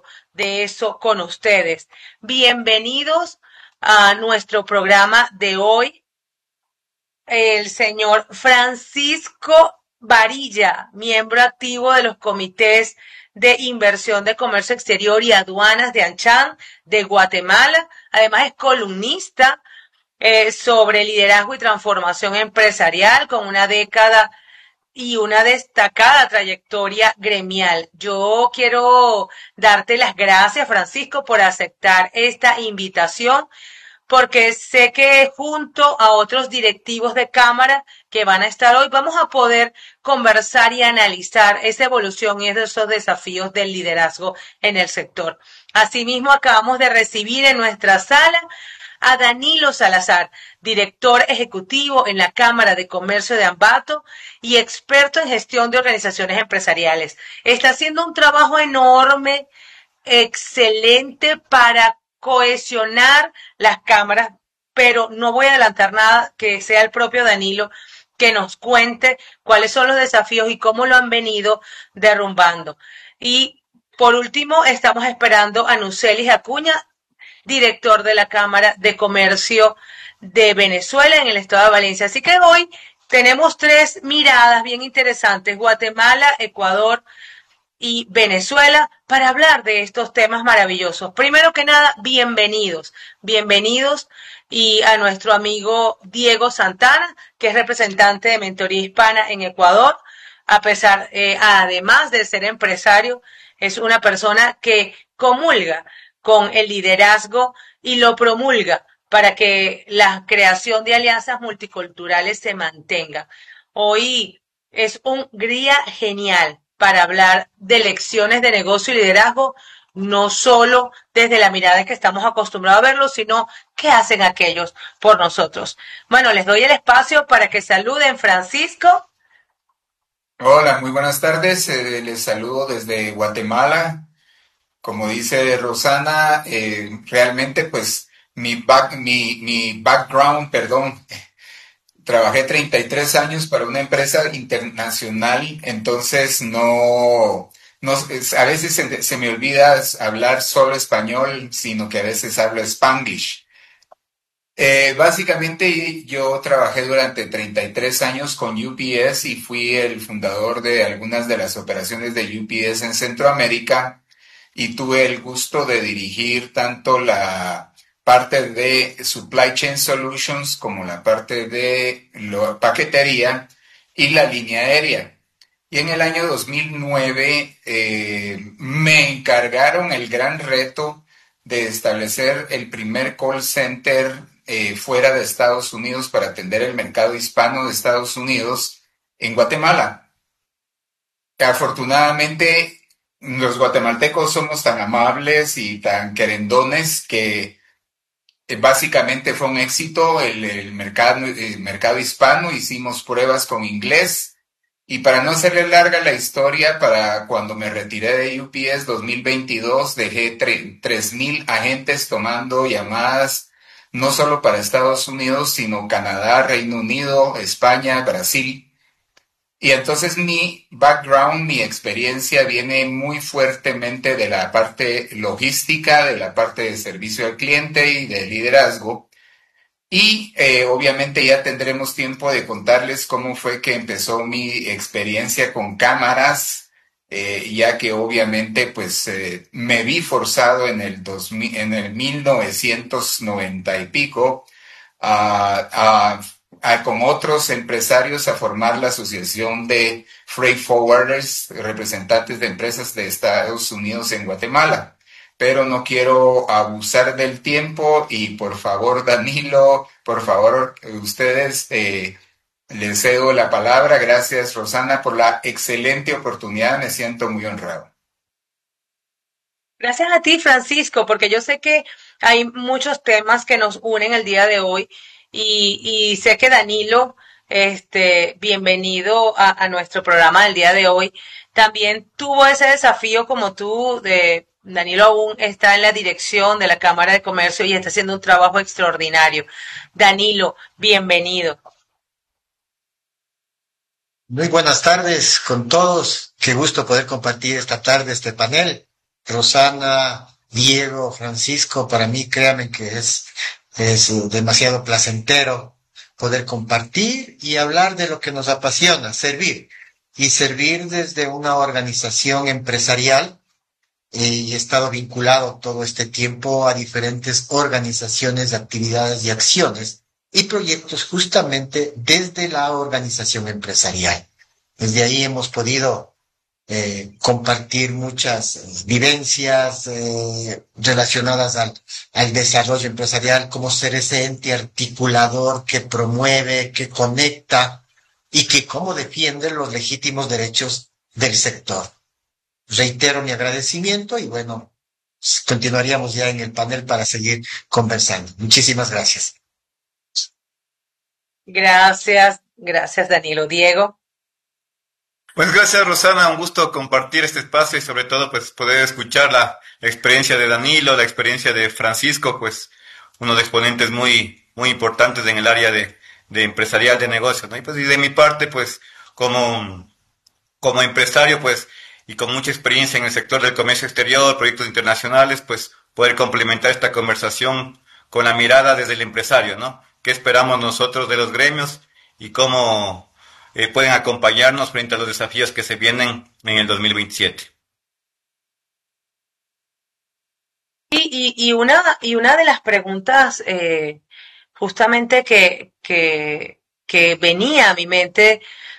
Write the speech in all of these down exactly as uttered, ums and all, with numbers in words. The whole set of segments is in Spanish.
de eso con ustedes. Bienvenidos a nuestro programa de hoy. El señor Francisco Varilla, miembro activo de los comités de inversión de comercio exterior y aduanas de AmCham de Guatemala. Además es columnista eh, sobre liderazgo y transformación empresarial con una década y una destacada trayectoria gremial. Yo quiero darte las gracias, Francisco, por aceptar esta invitación, porque sé que junto a otros directivos de Cámara que van a estar hoy, vamos a poder conversar y analizar esa evolución y esos desafíos del liderazgo en el sector. Asimismo, acabamos de recibir en nuestra sala a Danilo Salazar, director ejecutivo en la Cámara de Comercio de Ambato y experto en gestión de organizaciones empresariales. Está haciendo un trabajo enorme, excelente para cohesionar las cámaras, pero no voy a adelantar nada, que sea el propio Danilo que nos cuente cuáles son los desafíos y cómo lo han venido derrumbando. Y por último, estamos esperando a Nucelis Acuña, director de la Cámara de Comercio de Venezuela en el estado de Valencia. Así que hoy tenemos tres miradas bien interesantes: Guatemala, Ecuador y Venezuela, para hablar de estos temas maravillosos. Primero que nada, bienvenidos, bienvenidos y a nuestro amigo Diego Santana, que es representante de Mentoría Hispana en Ecuador. A pesar, eh, además de ser empresario, es una persona que comulga con el liderazgo y lo promulga para que la creación de alianzas multiculturales se mantenga. Hoy es un día genial para hablar de lecciones de negocio y liderazgo, no solo desde la mirada que estamos acostumbrados a verlo, sino qué hacen aquellos por nosotros. Bueno, les doy el espacio para que saluden. Francisco. Hola, muy buenas tardes. Eh, les saludo desde Guatemala. Como dice Rosana, eh, realmente pues mi, back, mi, mi background, perdón, trabajé treinta y tres años para una empresa internacional, entonces no, no a veces se, se me olvida hablar solo español, sino que a veces hablo Spanglish. Eh, básicamente yo trabajé durante treinta y tres años con U P S y fui el fundador de algunas de las operaciones de U P S en Centroamérica. Y tuve el gusto de dirigir tanto la parte de Supply Chain Solutions como la parte de la paquetería y la línea aérea. Y en el año dos mil nueve eh, me encargaron el gran reto de establecer el primer call center eh, fuera de Estados Unidos para atender el mercado hispano de Estados Unidos en Guatemala. Afortunadamente, los guatemaltecos somos tan amables y tan querendones que eh, básicamente fue un éxito el, el, mercado, el mercado hispano. Hicimos pruebas con inglés y, para no hacerle larga la historia, para cuando me retiré de U P S dos mil veintidós dejé tres mil agentes tomando llamadas no solo para Estados Unidos, sino Canadá, Reino Unido, España, Brasil. Y entonces mi background, mi experiencia viene muy fuertemente de la parte logística, de la parte de servicio al cliente y de liderazgo. Y eh, obviamente ya tendremos tiempo de contarles cómo fue que empezó mi experiencia con cámaras, eh, ya que obviamente pues eh, me vi forzado en el, dos mil, en el mil novecientos noventa y pico a... a A, con otros empresarios a formar la Asociación de Freight Forwarders, representantes de empresas de Estados Unidos en Guatemala. Pero no quiero abusar del tiempo y, por favor, Danilo, por favor, ustedes, eh, les cedo la palabra. Gracias, Rosana, por la excelente oportunidad. Me siento muy honrado. Gracias a ti, Francisco, porque yo sé que hay muchos temas que nos unen el día de hoy. Y, y sé que Danilo, este, bienvenido a, a nuestro programa del día de hoy, también tuvo ese desafío como tú. De Danilo aún está en la dirección de la Cámara de Comercio y está haciendo un trabajo extraordinario. Danilo, bienvenido. Muy buenas tardes con todos. Qué gusto poder compartir esta tarde este panel. Rosana, Diego, Francisco, para mí créanme que es, es demasiado placentero poder compartir y hablar de lo que nos apasiona, servir. Y servir desde una organización empresarial. Y he estado vinculado todo este tiempo a diferentes organizaciones, actividades y acciones y proyectos justamente desde la organización empresarial. Desde ahí hemos podido eh, compartir muchas eh, vivencias eh, relacionadas al, al desarrollo empresarial, como ser ese ente articulador que promueve, que conecta y que cómo defiende los legítimos derechos del sector. Reitero mi agradecimiento y bueno, continuaríamos ya en el panel para seguir conversando. Muchísimas gracias. Gracias, gracias Danilo. Diego. Pues gracias Rosana, un gusto compartir este espacio y sobre todo pues poder escuchar la experiencia de Danilo, la experiencia de Francisco, pues unos exponentes muy muy importantes en el área de, de empresarial de negocios, ¿no? Y pues y de mi parte pues como, como empresario pues y con mucha experiencia en el sector del comercio exterior, proyectos internacionales, pues poder complementar esta conversación con la mirada desde el empresario, ¿no? ¿Qué esperamos nosotros de los gremios y cómo eh, pueden acompañarnos frente a los desafíos que se vienen en el dos mil veintisiete? Y, y, y, una, y una de las preguntas eh, justamente que, que, que venía a mi mente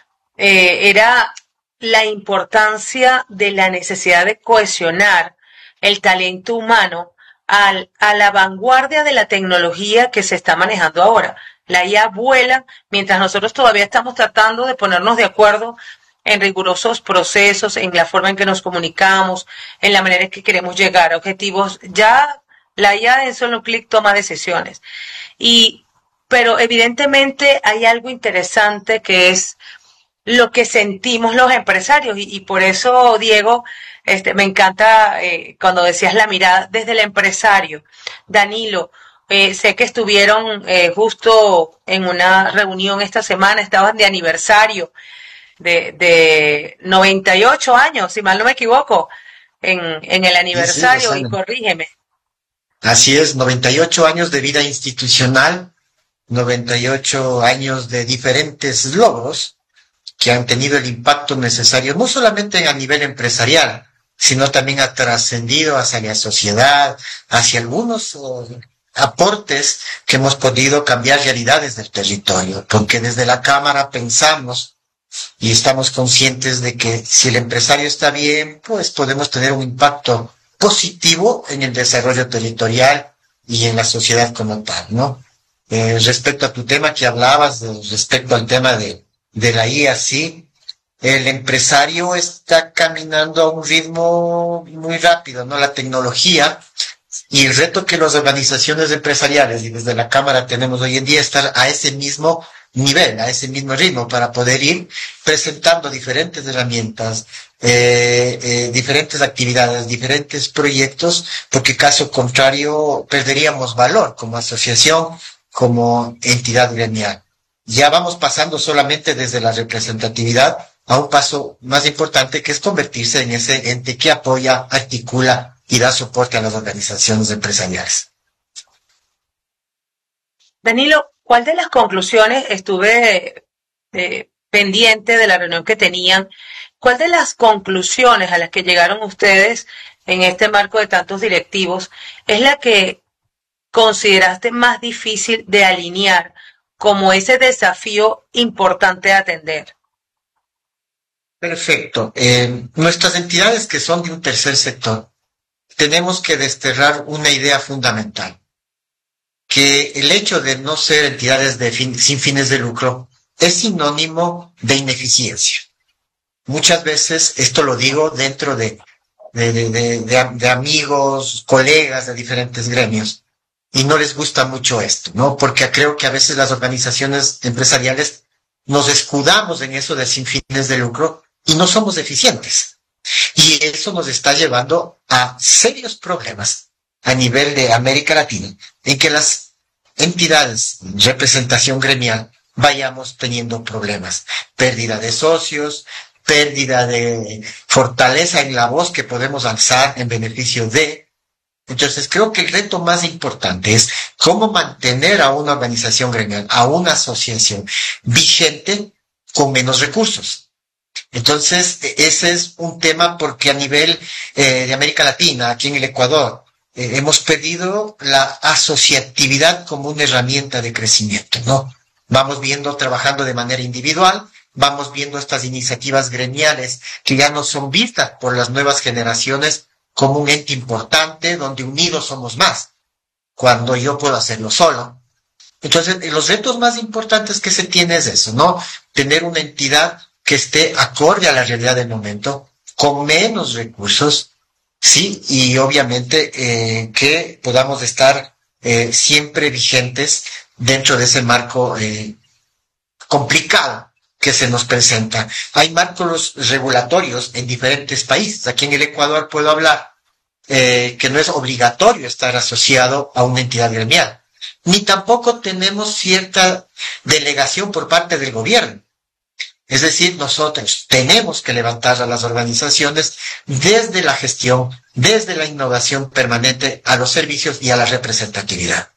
eh, era la importancia de la necesidad de cohesionar el talento humano al, a la vanguardia de la tecnología que se está manejando ahora. La I A vuela mientras nosotros todavía estamos tratando de ponernos de acuerdo en rigurosos procesos, en la forma en que nos comunicamos, en la manera en que queremos llegar a objetivos. Ya la I A en solo un clic toma decisiones. Y, pero evidentemente hay algo interesante que es lo que sentimos los empresarios y, y por eso, Diego, este, me encanta eh, cuando decías la mirada desde el empresario. Danilo, eh, sé que estuvieron eh, justo en una reunión esta semana, estaban de aniversario de, de noventa y ocho años, si mal no me equivoco, en, en el aniversario, sí, sí, y corrígeme. Así es, noventa y ocho años de vida institucional, noventa y ocho años de diferentes logros que han tenido el impacto necesario, no solamente a nivel empresarial, sino también ha trascendido hacia la sociedad, hacia algunos uh, aportes que hemos podido cambiar realidades del territorio, porque desde la Cámara pensamos y estamos conscientes de que si el empresario está bien, pues podemos tener un impacto positivo en el desarrollo territorial y en la sociedad como tal, ¿no? Eh, respecto a tu tema que hablabas, de, respecto al tema de de la I A, sí, el empresario está caminando a un ritmo muy rápido, ¿no? La tecnología y el reto que las organizaciones empresariales y desde la Cámara tenemos hoy en día es estar a ese mismo nivel, a ese mismo ritmo para poder ir presentando diferentes herramientas, eh, eh, diferentes actividades, diferentes proyectos, porque caso contrario perderíamos valor como asociación, como entidad gremial. Ya vamos pasando solamente desde la representatividad a un paso más importante que es convertirse en ese ente que apoya, articula y da soporte a las organizaciones empresariales. Danilo, ¿cuál de las conclusiones estuve eh, pendiente de la reunión que tenían? ¿Cuál de las conclusiones a las que llegaron ustedes en este marco de tantos directivos es la que consideraste más difícil de alinear como ese desafío importante a atender? Perfecto. Eh, nuestras entidades que son de un tercer sector, tenemos que desterrar una idea fundamental, que el hecho de no ser entidades de fin, sin fines de lucro es sinónimo de ineficiencia. Muchas veces, esto lo digo dentro de, de, de, de, de, de amigos, colegas de diferentes gremios, y no les gusta mucho esto, ¿no? Porque creo que a veces las organizaciones empresariales nos escudamos en eso de sin fines de lucro y no somos eficientes. Y eso nos está llevando a serios problemas a nivel de América Latina, en que las entidades de representación gremial vayamos teniendo problemas. Pérdida de socios, pérdida de fortaleza en la voz que podemos alzar en beneficio de. Entonces creo que el reto más importante es cómo mantener a una organización gremial, a una asociación vigente con menos recursos. Entonces ese es un tema porque a nivel eh, de América Latina, aquí en el Ecuador, eh, hemos perdido la asociatividad como una herramienta de crecimiento, ¿no? Vamos viendo trabajando de manera individual, vamos viendo estas iniciativas gremiales que ya no son vistas por las nuevas generaciones como un ente importante donde unidos somos más, cuando yo puedo hacerlo solo. Entonces, los retos más importantes que se tiene es eso, ¿no? Tener una entidad que esté acorde a la realidad del momento, con menos recursos, sí, y obviamente eh, que podamos estar eh, siempre vigentes dentro de ese marco eh, complicado que se nos presenta. Hay marcos regulatorios en diferentes países. Aquí en el Ecuador puedo hablar eh, que no es obligatorio estar asociado a una entidad gremial, ni tampoco tenemos cierta delegación por parte del gobierno. Es decir, nosotros tenemos que levantar a las organizaciones desde la gestión, desde la innovación permanente a los servicios y a la representatividad.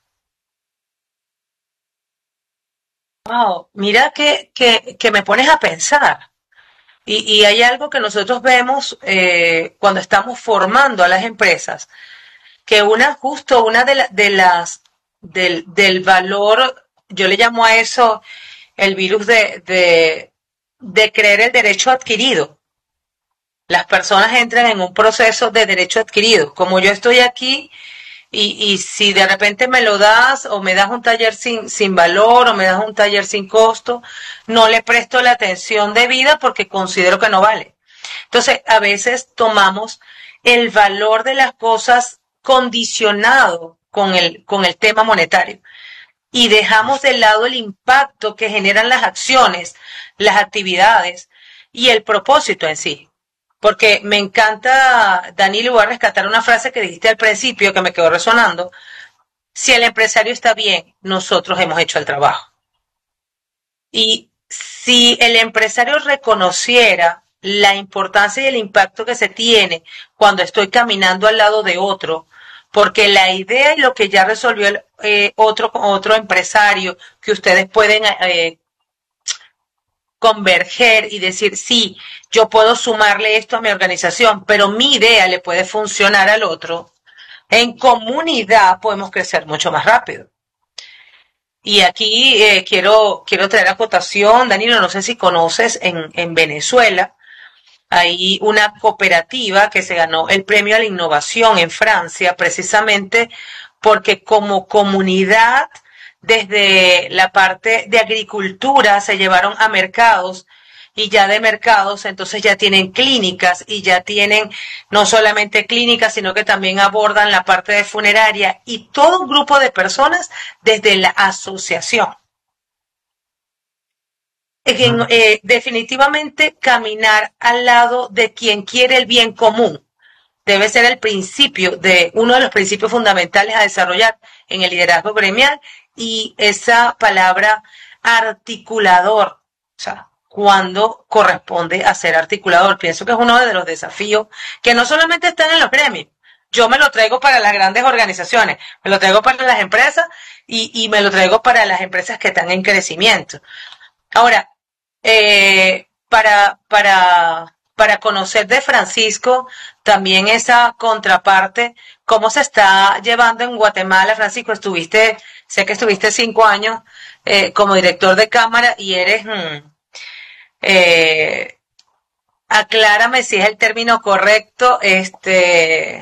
Wow, mira que, que, que me pones a pensar. Y, y hay algo que nosotros vemos eh, cuando estamos formando a las empresas, que una, justo una de, la, de las, del, del valor, yo le llamo a eso el virus de, de, de creer el derecho adquirido. Las personas entran en un proceso de derecho adquirido. Como yo estoy aquí, y, y si de repente me lo das o me das un taller sin, sin valor o me das un taller sin costo, no le presto la atención debida porque considero que no vale. Entonces, a veces tomamos el valor de las cosas condicionado con el, con el tema monetario y dejamos de lado el impacto que generan las acciones, las actividades y el propósito en sí. Porque me encanta, Danilo, voy a rescatar una frase que dijiste al principio que me quedó resonando. Si el empresario está bien, nosotros hemos hecho el trabajo. Y si el empresario reconociera la importancia y el impacto que se tiene cuando estoy caminando al lado de otro, porque la idea y lo que ya resolvió el, eh, otro, otro empresario, que ustedes pueden eh, converger y decir, sí, yo puedo sumarle esto a mi organización, pero mi idea le puede funcionar al otro, en comunidad podemos crecer mucho más rápido. Y aquí eh, quiero, quiero traer a cotación, Danilo, no sé si conoces, en, en Venezuela hay una cooperativa que se ganó el premio a la innovación en Francia, precisamente porque como comunidad, desde la parte de agricultura se llevaron a mercados y ya de mercados entonces ya tienen clínicas y ya tienen no solamente clínicas sino que también abordan la parte de funeraria y todo un grupo de personas desde la asociación. En, eh, definitivamente caminar al lado de quien quiere el bien común debe ser el principio de uno de los principios fundamentales a desarrollar en el liderazgo gremial. Y esa palabra articulador, o sea, cuando corresponde a ser articulador, pienso que es uno de los desafíos que no solamente están en los gremios, yo me lo traigo para las grandes organizaciones, me lo traigo para las empresas y, y me lo traigo para las empresas que están en crecimiento. Ahora, eh, para, para, para conocer de Francisco también esa contraparte, cómo se está llevando en Guatemala. Francisco, estuviste... Sé que estuviste cinco años eh, como director de cámara y eres, hmm, eh, aclárame si es el término correcto, este,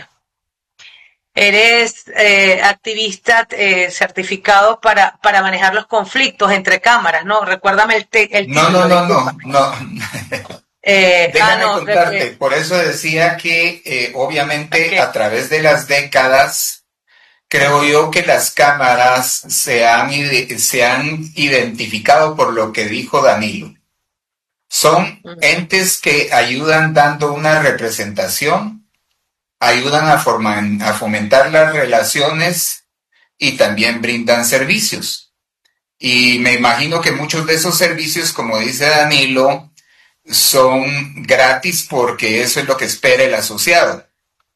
eres eh, activista eh, certificado para, para manejar los conflictos entre cámaras, ¿no? Recuérdame el, te, el título. No, no, no, no, no. Eh, ah, Déjame no, contarte, de, por eso decía que eh, obviamente okay. a través de las décadas creo yo que las cámaras se han, se han identificado por lo que dijo Danilo. Son entes que ayudan dando una representación, ayudan a, formar, a fomentar las relaciones y también brindan servicios. Y me imagino que muchos de esos servicios, como dice Danilo, son gratis porque eso es lo que espera el asociado.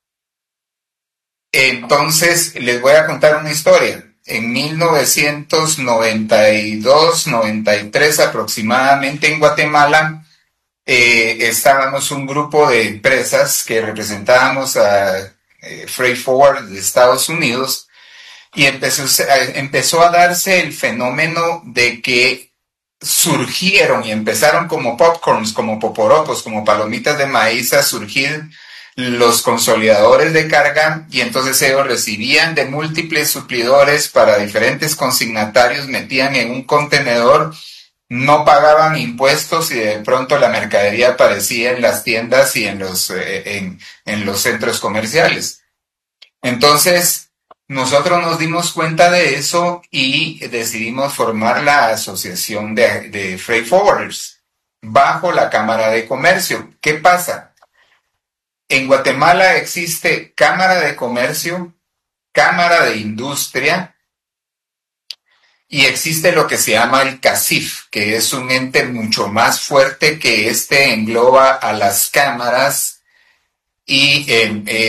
Entonces, les voy a contar una historia. En mil novecientos noventa y dos, noventa y tres aproximadamente en Guatemala, eh, estábamos un grupo de empresas que representábamos a eh, Freight Forward de Estados Unidos y empezó, empezó a darse el fenómeno de que surgieron y empezaron como popcorns, como poporopos, como palomitas de maíz a surgir los consolidadores de carga, y entonces ellos recibían de múltiples suplidores para diferentes consignatarios, metían en un contenedor, no pagaban impuestos y de pronto la mercadería aparecía en las tiendas y en los, eh, en, en los centros comerciales. Entonces nosotros nos dimos cuenta de eso y decidimos formar la Asociación de, de Freight Forwarders bajo la Cámara de Comercio. ¿Qué pasa? En Guatemala existe Cámara de Comercio, Cámara de Industria y existe lo que se llama el CACIF, que es un ente mucho más fuerte que este engloba a las cámaras y eh,